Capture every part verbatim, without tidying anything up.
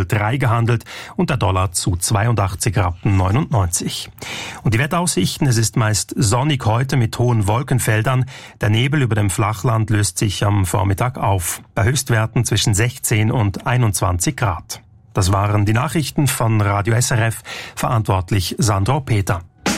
null Komma drei gehandelt und der Dollar zu zweiundachtzig Rappen neunundneunzig. Und die Wetteraussichten, es ist meist sonnig heute mit hohen Wolkenfeldern. Der Nebel über dem Flachland löst sich am Vormittag auf, bei Höchstwerten zwischen sechzehn und einundzwanzig Grad. Das waren die Nachrichten von Radio S R F, verantwortlich Sandro Peter.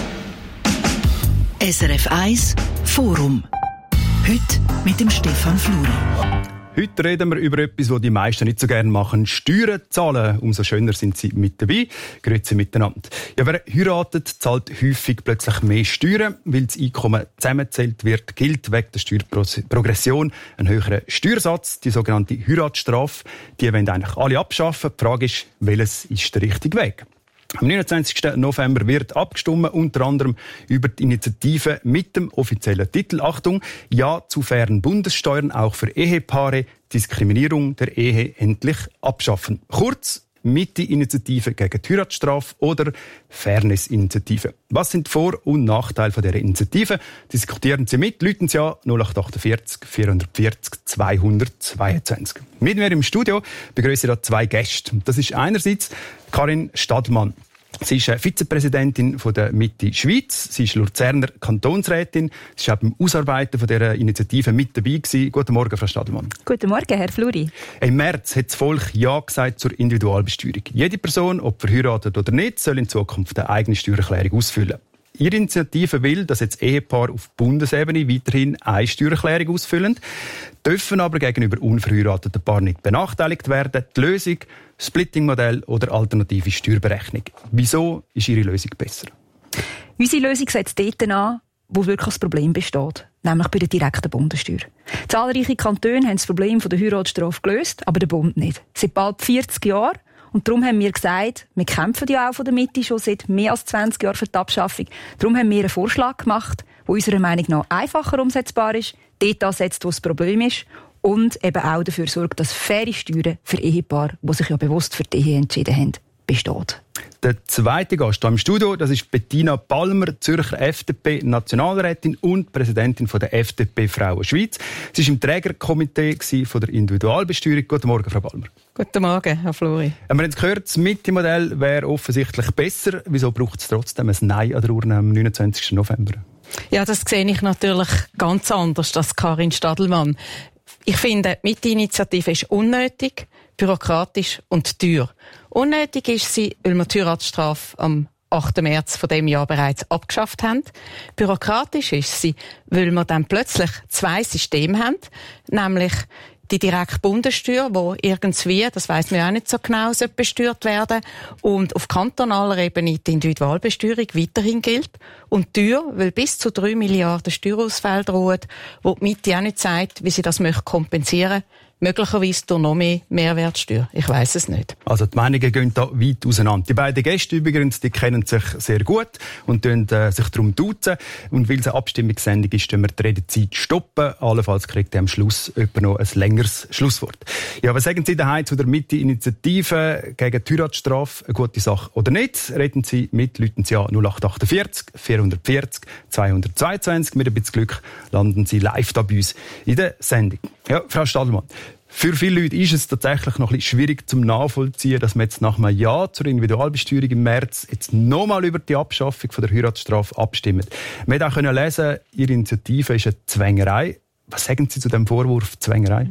S R F eins Forum. Heute mit dem Stefan Fluri. Heute reden wir über etwas, was die meisten nicht so gerne machen. Steuern zahlen. Umso schöner sind sie mit dabei. Grüezi miteinander. Ja, wer heiratet, zahlt häufig plötzlich mehr Steuern. Weil das Einkommen zusammengezählt wird, gilt wegen der Steuerprogression ein höherer Steuersatz, die sogenannte Heiratsstrafe. Die wollen eigentlich alle abschaffen. Die Frage ist, welches ist der richtige Weg? Am neunundzwanzigsten November wird abgestimmt, unter anderem über die Initiative mit dem offiziellen Titel, Achtung, Ja zu fairen Bundessteuern, auch für Ehepaare, Diskriminierung der Ehe endlich abschaffen. Kurz, Mitte-Initiative gegen die Heiratsstrafe oder Fairness-Initiative. Was sind die Vor- und Nachteile von dieser Initiative? Diskutieren Sie mit, läuten Sie an null acht achtundvierzig vierhundertvierzig zweihundertzweiundzwanzig. Mit mir im Studio begrüße ich da zwei Gäste. Das ist einerseits Karin Stadelmann. Sie ist Vizepräsidentin von der Mitte Schweiz. Sie ist Luzerner Kantonsrätin. Sie war auch beim Ausarbeiten von dieser Initiative mit dabei gewesen. Guten Morgen, Frau Stadelmann. Guten Morgen, Herr Fluri. Im März hat das Volk Ja gesagt zur Individualbesteuerung. Jede Person, ob verheiratet oder nicht, soll in Zukunft eine eigene Steuererklärung ausfüllen. Ihre Initiative will, dass jetzt Ehepaare auf Bundesebene weiterhin eine Steuererklärung ausfüllen, dürfen aber gegenüber unverheirateten Paaren nicht benachteiligt werden. Die Lösung, Splitting-Modell oder alternative Steuerberechnung. Wieso ist Ihre Lösung besser? Unsere Lösung setzt dort an, wo wirklich das Problem besteht, nämlich bei der direkten Bundessteuer. Zahlreiche Kantone haben das Problem der Heiratsstrafe gelöst, aber der Bund nicht. Seit bald vierzig Jahren. Und darum haben wir gesagt, wir kämpfen ja auch von der Mitte schon seit mehr als zwanzig Jahren für die Abschaffung. Darum haben wir einen Vorschlag gemacht, der unserer Meinung nach einfacher umsetzbar ist, dort ansetzt, wo das Problem ist und eben auch dafür sorgt, dass faire Steuern für Ehepaare, die sich ja bewusst für die Ehe entschieden haben, besteht. Der zweite Gast hier im Studio, das ist Bettina Palmer, Zürcher F D P-Nationalrätin und Präsidentin der F D P Frauen Schweiz. Sie war im Trägerkomitee von der Individualbesteuerung. Guten Morgen, Frau Palmer. Guten Morgen, Herr Fluri. Wir haben jetzt gehört, das Mitte-Modell wäre offensichtlich besser. Wieso braucht es trotzdem ein Nein an der Urne am neunundzwanzigsten November? Ja, das sehe ich natürlich ganz anders als Karin Stadelmann. Ich finde, die Mitte-Initiative ist unnötig, bürokratisch und teuer. Unnötig ist sie, weil wir die Heiratsstrafe am achten März von dem Jahr bereits abgeschafft haben. Bürokratisch ist sie, weil wir dann plötzlich zwei Systeme haben, nämlich die direkte Bundessteuer, wo irgendwie, das weiss man ja auch nicht so genau, besteuert werden und auf kantonaler Ebene die Individualbesteuerung weiterhin gilt. Und teuer, weil bis zu drei Milliarden Steuerausfälle drohen, wo die Mitte auch nicht sagt, wie sie das kompensieren möchte. Möglicherweise durch noch mehr Mehrwertsteuer. Ich weiss es nicht. Also die Meinungen gehen da weit auseinander. Die beiden Gäste übrigens, die kennen sich sehr gut und tun äh, sich darum duzen. Und weil es eine Abstimmungssendung ist, tun wir die Redezeit stoppen. Allenfalls kriegt ihr am Schluss jemand noch ein längeres Schlusswort. Ja, was sagen Sie daheim zu der Mitte-Initiative gegen die Heiratsstrafe? Eine gute Sache oder nicht? Reden Sie mit, läuten Sie an null acht achtundvierzig vierhundertvierzig zweihundertzweiundzwanzig. Mit ein bisschen Glück landen Sie live da bei uns in der Sendung. Ja, Frau Stadelmann. Für viele Leute ist es tatsächlich noch ein bisschen schwierig zum Nachvollziehen, dass man jetzt nach einem Ja zur Individualbesteuerung im März jetzt nochmal über die Abschaffung von der Heiratsstrafe abstimmt. Man hat auch lesen, Ihre Initiative ist eine Zwängerei. Was sagen Sie zu dem Vorwurf Zwängerei?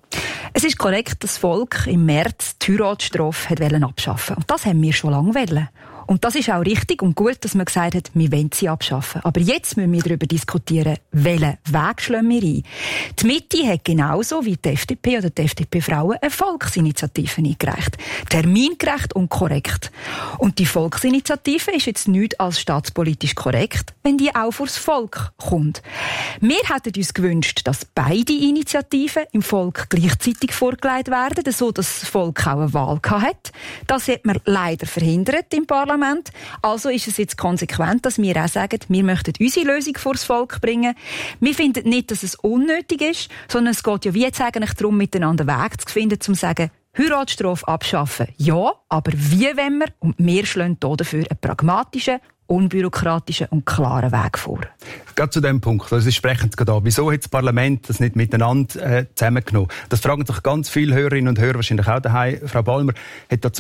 Es ist korrekt, dass das Volk im März die Heiratsstrafe abschaffen wollte. Und das haben wir schon lange wollen. Und das ist auch richtig und gut, dass man gesagt hat, wir wollen sie abschaffen. Aber jetzt müssen wir darüber diskutieren, welchen Weg schlagen wir ein. Die Mitte hat genauso wie die F D P oder die F D P-Frauen eine Volksinitiative eingereicht. Termingerecht und korrekt. Und die Volksinitiative ist jetzt nichts als staatspolitisch korrekt, wenn die auch vor das Volk kommt. Wir hätten uns gewünscht, dass beide Initiativen im Volk gleichzeitig vorgelegt werden, so dass das Volk auch eine Wahl hat. Das hat man leider verhindert im Parlament. Also ist es jetzt konsequent, dass wir auch sagen, wir möchten unsere Lösung vor das Volk bringen. Wir finden nicht, dass es unnötig ist, sondern es geht ja wie jetzt eigentlich darum, miteinander einen Weg zu finden, um zu sagen, Heiratsstrafe abschaffen, ja, aber wie wollen wir? Und wir schlagen hier dafür einen pragmatischen, unbürokratischen und klaren Weg vor. Gerade zu dem Punkt, also Sie sprechen es gerade an. Wieso hat das Parlament das nicht miteinander äh, zusammengenommen? Das fragen sich ganz viele Hörerinnen und Hörer, wahrscheinlich auch daheim. Frau Palmer, hat das